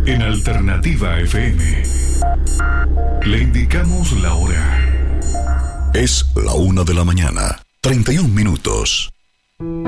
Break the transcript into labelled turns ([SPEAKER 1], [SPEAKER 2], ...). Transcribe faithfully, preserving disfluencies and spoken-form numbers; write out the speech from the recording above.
[SPEAKER 1] En Alternativa F M le indicamos la hora. Es la una de la mañana, treinta y un minutos.